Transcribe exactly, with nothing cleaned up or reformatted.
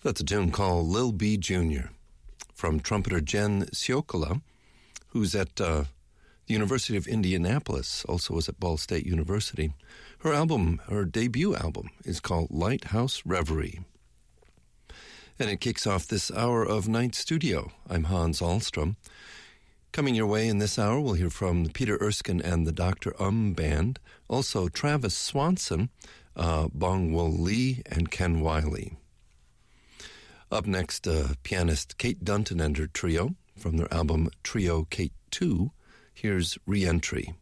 That's a tune called Lil B Junior from trumpeter Jen Siokola, who's at uh, the University of Indianapolis, also was at Ball State University. Her album, her debut album, is called Lighthouse Reverie. And it kicks off this hour of Night Studio. I'm Hans Ahlstrom. Coming your way in this hour, we'll hear from the Peter Erskine and the Doctor Um Band, also Travis Swanson, uh, Bong Wo Lee, and Ken Wiley. Up next, uh, pianist Kate Dunton and her trio from their album Trio Kate two. Here's Re-Entry.